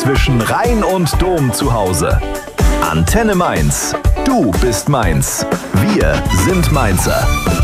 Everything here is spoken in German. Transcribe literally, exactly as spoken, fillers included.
zwischen Rhein und Dom zu Hause. Antenne Mainz. Du bist Mainz. Wir sind Mainzer.